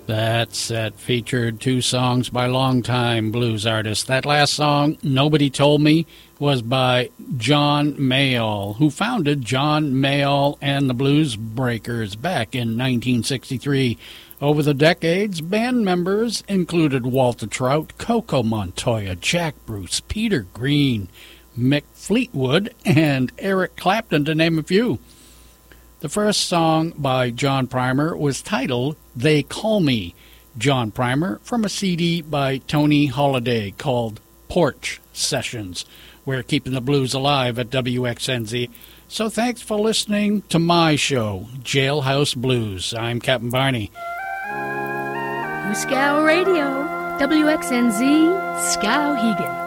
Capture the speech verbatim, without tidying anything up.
That set featured two songs by longtime blues artists. That last song, Nobody Told Me, was by John Mayall, who founded John Mayall and the Blues Breakers back in nineteen sixty-three. Over the decades, band members included Walter Trout, Coco Montoya, Jack Bruce, Peter Green, Mick Fleetwood, and Eric Clapton, to name a few. The first song by John Primer was titled They Call Me. John Primer from a C D by Tony Holiday called Porch Sessions. We're keeping the blues alive at W X N Z. So thanks for listening to my show, Jailhouse Blues. I'm Captain Barney. Scow Radio, W X N Z, Skowhegan.